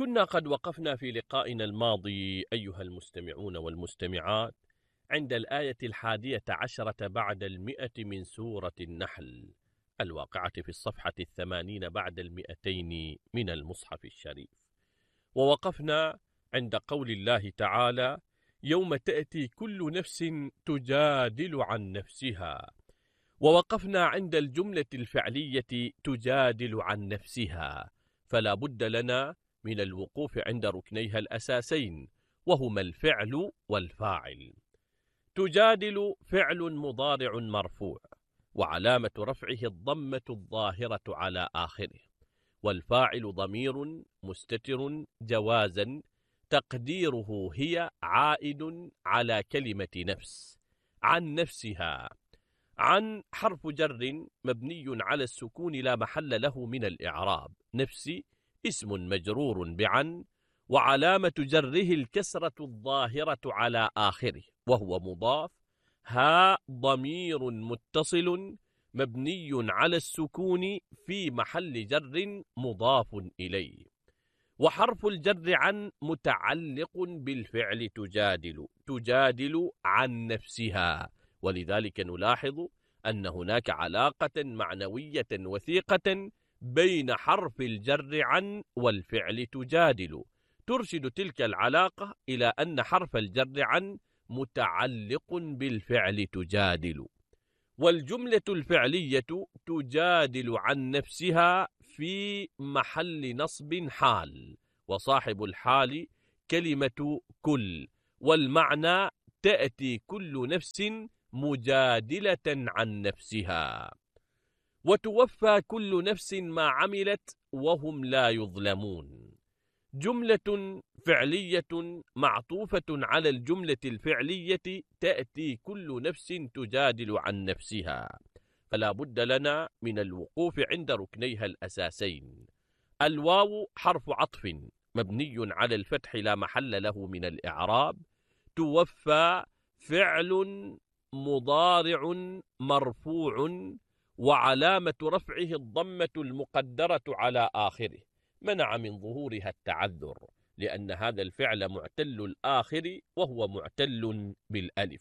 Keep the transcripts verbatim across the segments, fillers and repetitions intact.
كنا قد وقفنا في لقائنا الماضي أيها المستمعون والمستمعات عند الآية الحادية عشرة بعد المئة من سورة النحل الواقعة في الصفحة الثمانين بعد المئتين من المصحف الشريف، ووقفنا عند قول الله تعالى: يوم تأتي كل نفس تجادل عن نفسها، ووقفنا عند الجملة الفعلية تجادل عن نفسها، فلا بد لنا من الوقوف عند ركنيها الأساسين وهما الفعل والفاعل. تجادل فعل مضارع مرفوع وعلامة رفعه الضمة الظاهرة على آخره، والفاعل ضمير مستتر جوازا تقديره هي عائد على كلمة نفس. عن نفسها، عن حرف جر مبني على السكون لا محل له من الإعراب. نفسي اسم مجرور بعن وعلامة جره الكسرة الظاهرة على آخره وهو مضاف. ها ضمير متصل مبني على السكون في محل جر مضاف إليه. وحرف الجر عن متعلق بالفعل تجادل، تجادل عن نفسها، ولذلك نلاحظ أن هناك علاقة معنوية وثيقة بين حرف الجر عن والفعل تجادل، ترشد تلك العلاقة إلى أن حرف الجر عن متعلق بالفعل تجادل. والجملة الفعلية تجادل عن نفسها في محل نصب حال، وصاحب الحال كلمة كل، والمعنى تأتي كل نفس مجادلة عن نفسها. وتوفى كل نفس ما عملت وهم لا يظلمون. جملة فعلية معطوفة على الجملة الفعلية تأتي كل نفس تجادل عن نفسها، فلا بد لنا من الوقوف عند ركنيها الأساسين. الواو حرف عطف مبني على الفتح لا محل له من الإعراب. توفى فعل مضارع مرفوع وعلامة رفعه الضمة المقدرة على آخره، منع من ظهورها التعذر لأن هذا الفعل معتل الآخر وهو معتل بالألف.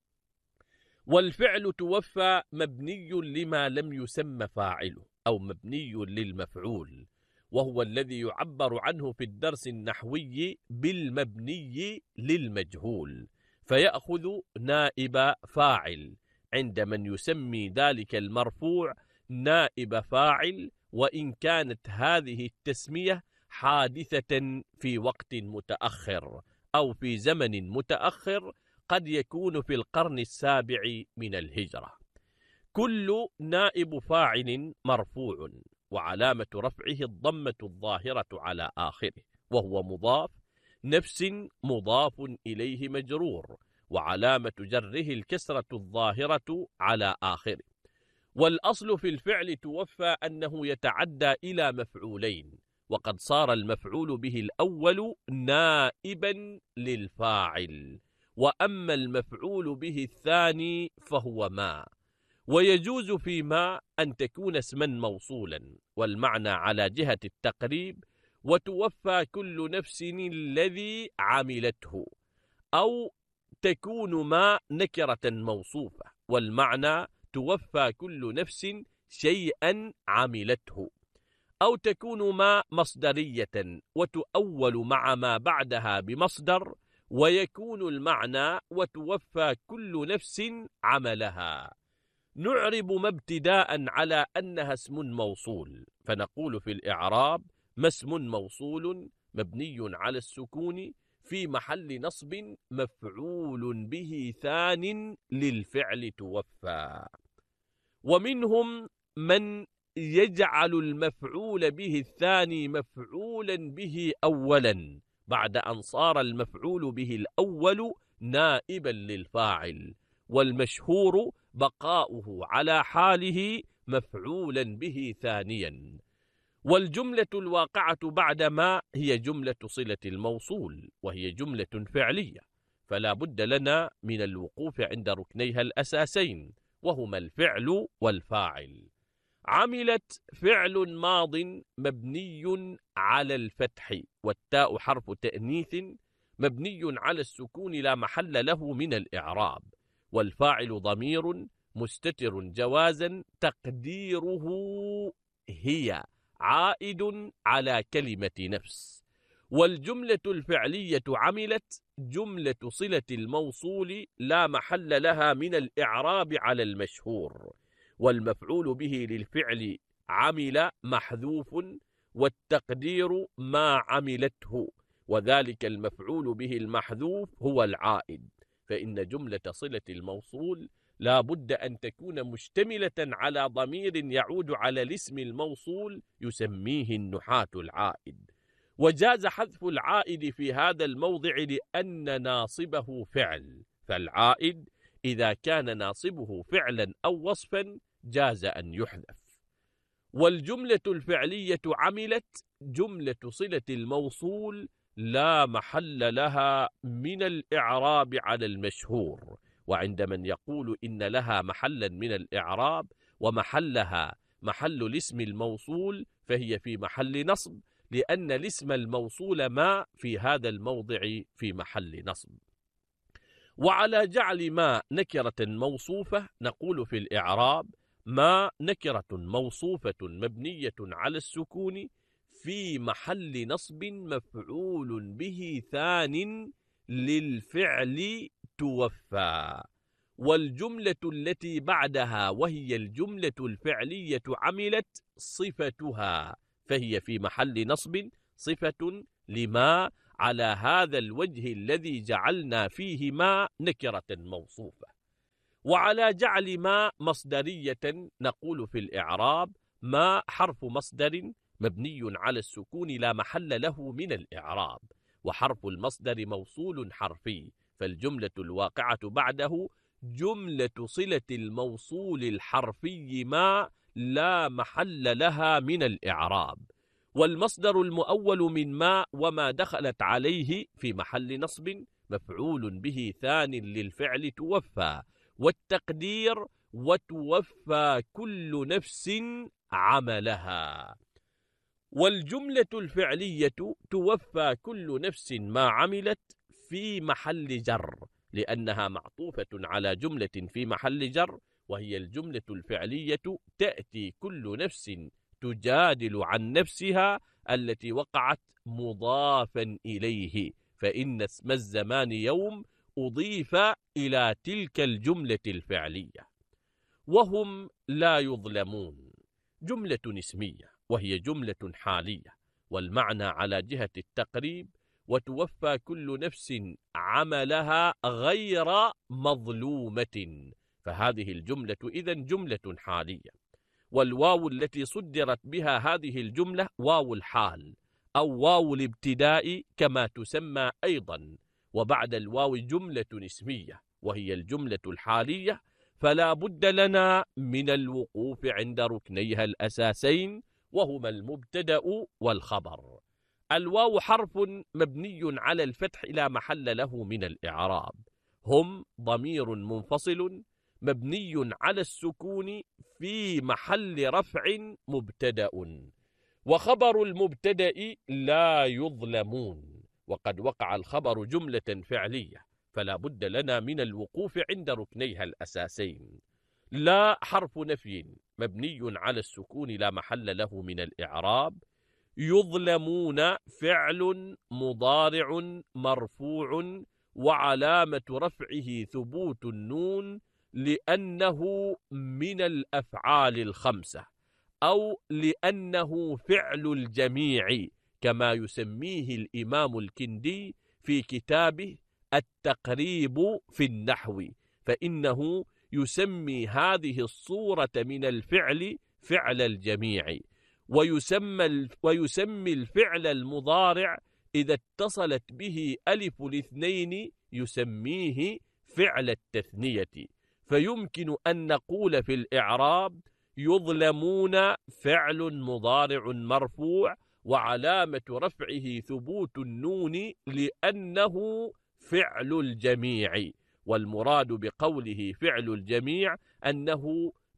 والفعل توفى مبني لما لم يسمى فاعله أو مبني للمفعول، وهو الذي يعبر عنه في الدرس النحوي بالمبني للمجهول، فيأخذ نائب فاعل عند من يسمي ذلك المرفوع نائب فاعل، وإن كانت هذه التسمية حادثة في وقت متأخر أو في زمن متأخر قد يكون في القرن السابع من الهجرة. كل نائب فاعل مرفوع وعلامة رفعه الضمة الظاهرة على آخره وهو مضاف. نفس مضاف إليه مجرور وعلامة جره الكسرة الظاهرة على آخره. والأصل في الفعل توفى أنه يتعدى إلى مفعولين، وقد صار المفعول به الأول نائبا للفاعل، وأما المفعول به الثاني فهو ما. ويجوز في ما أن تكون اسما موصولا والمعنى على جهة التقريب، وتوفى كل نفس الذي عملته، أو تكون ما نكرة موصوفة والمعنى توفى كل نفس شيئا عملته، أو تكون ما مصدرية وتؤول مع ما بعدها بمصدر، ويكون المعنى وتوفى كل نفس عملها. نعرب ما ابتداء على أنها اسم موصول، فنقول في الإعراب: ما اسم موصول مبني على السكون في محل نصب مفعول به ثان للفعل توفى. ومنهم من يجعل المفعول به الثاني مفعولا به أولا بعد أن صار المفعول به الأول نائبا للفاعل، والمشهور بقاؤه على حاله مفعولا به ثانيا. والجملة الواقعة بعد ما هي جملة صلة الموصول، وهي جملة فعلية، فلا بد لنا من الوقوف عند ركنيها الأساسين وهما الفعل والفاعل. عملت فعل ماض مبني على الفتح والتاء حرف تأنيث مبني على السكون لا محل له من الإعراب، والفاعل ضمير مستتر جوازا تقديره هي عائد على كلمة نفس. والجملة الفعلية عملت جملة صلة الموصول لا محل لها من الإعراب على المشهور، والمفعول به للفعل عمل محذوف والتقدير ما عملته، وذلك المفعول به المحذوف هو العائد، فإن جملة صلة الموصول لا بد أن تكون مشتملة على ضمير يعود على الاسم الموصول يسميه النحاة العائد. وجاز حذف العائد في هذا الموضع لأن ناصبه فعل، فالعائد إذا كان ناصبه فعلا أو وصفا جاز أن يحذف. والجملة الفعلية عملت جملة صلة الموصول لا محل لها من الإعراب على المشهور، وعند من يقول إن لها محلا من الإعراب ومحلها محل الاسم الموصول فهي في محل نصب، لأن الاسم الموصول ما في هذا الموضع في محل نصب. وعلى جعل ما نكرة موصوفة نقول في الإعراب: ما نكرة موصوفة مبنية على السكون في محل نصب مفعول به ثان للفعل توفى. والجملة التي بعدها وهي الجملة الفعلية عملت صفتها، فهي في محل نصب صفة لما على هذا الوجه الذي جعلنا فيه ما نكرة موصوفة. وعلى جعل ما مصدرية نقول في الإعراب: ما حرف مصدر مبني على السكون لا محل له من الإعراب، وحرف المصدر موصول حرفي، فالجملة الواقعة بعده جملة صلة الموصول الحرفي ما لا محل لها من الإعراب. والمصدر المؤول من ما وما دخلت عليه في محل نصب مفعول به ثان للفعل توفى، والتقدير: وتوفى كل نفس عملها. والجملة الفعلية توفى كل نفس ما عملت في محل جر، لأنها معطوفة على جملة في محل جر، وهي الجملة الفعلية تأتي كل نفس تجادل عن نفسها التي وقعت مضافا إليه، فإن اسم الزمان يوم أضيف إلى تلك الجملة الفعلية. وهم لا يظلمون جملة اسمية وهي جملة حالية، والمعنى على جهة التقريب: وتوفى كل نفس عملها غير مظلومة، فهذه الجملة إذن جملة حالية. والواو التي صدرت بها هذه الجملة واو الحال أو واو الابتداء كما تسمى أيضا، وبعد الواو جملة اسمية وهي الجملة الحالية، فلا بد لنا من الوقوف عند ركنيها الأساسين وهما المبتدأ والخبر. الواو حرف مبني على الفتح لا محل له من الإعراب، هم ضمير منفصل مبني على السكون في محل رفع مبتدأ، وخبر المبتدأ لا يظلمون، وقد وقع الخبر جملة فعلية، فلا بد لنا من الوقوف عند ركنيها الأساسين. لا حرف نفي مبني على السكون لا محل له من الإعراب، يظلمون فعل مضارع مرفوع وعلامة رفعه ثبوت النون لأنه من الأفعال الخمسة، أو لأنه فعل الجميع كما يسميه الإمام الكندي في كتابه التقريب في النحو، فإنه يسمي هذه الصورة من الفعل فعل الجميع، ويسمى ويسمي الفعل المضارع إذا اتصلت به ألف الاثنين يسميه فعل التثنية. فيمكن أن نقول في الإعراب: يظلمون فعل مضارع مرفوع وعلامة رفعه ثبوت النون لأنه فعل الجميع، والمراد بقوله فعل الجميع أنه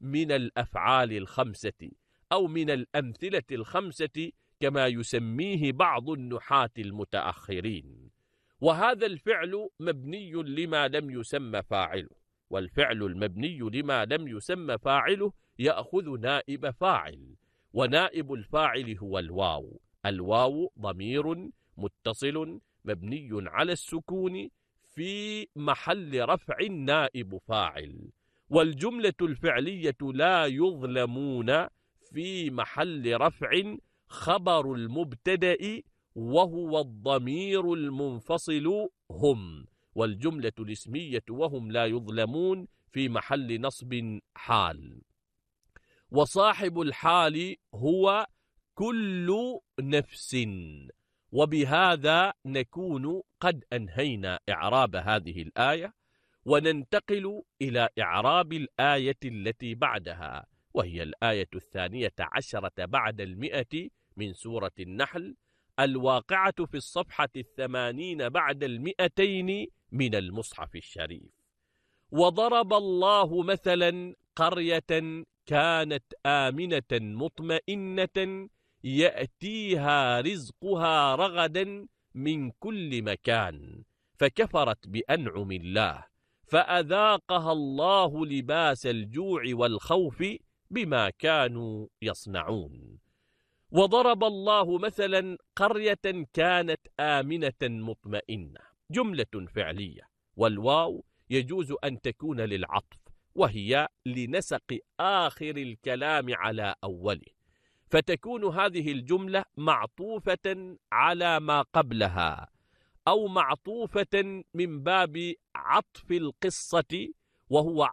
من الأفعال الخمسة أو من الأمثلة الخمسة كما يسميه بعض النحاة المتأخرين. وهذا الفعل مبني لما لم يسمى فاعله، والفعل المبني لما لم يسمى فاعله يأخذ نائب فاعل، ونائب الفاعل هو الواو. الواو ضمير متصل مبني على السكون في محل رفع نائب فاعل. والجملة الفعلية لا يظلمون في محل رفع خبر المبتدأ وهو الضمير المنفصل هم، والجملة الاسمية وهم لا يظلمون في محل نصب حال. وصاحب الحال هو كل نفس. وبهذا نكون قد أنهينا إعراب هذه الآية، وننتقل إلى إعراب الآية التي بعدها، وهي الآية الثانية عشرة بعد المئة من سورة النحل، الواقعة في الصفحة الثمانين بعد المئتين من المصحف الشريف. وضرب الله مثلا قرية كانت آمنة مطمئنة يأتيها رزقها رغدا من كل مكان فكفرت بأنعم الله فأذاقها الله لباس الجوع والخوف بما كانوا يصنعون. وضرب الله مثلا قرية كانت آمنة مطمئنة، جملة فعلية، والواو يجوز أن تكون للعطف، وهي لنسق آخر الكلام على أوله، فتكون هذه الجملة معطوفة على ما قبلها أو معطوفة من باب عطف القصة، وهو